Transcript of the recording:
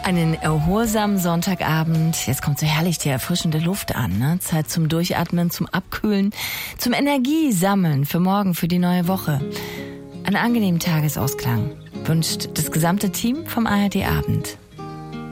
Einen erholsamen Sonntagabend. Jetzt kommt so herrlich die erfrischende Luft an. Ne? Zeit zum Durchatmen, zum Abkühlen, zum Energiesammeln für morgen, für die neue Woche. Einen angenehmen Tagesausklang wünscht das gesamte Team vom ARD Abend.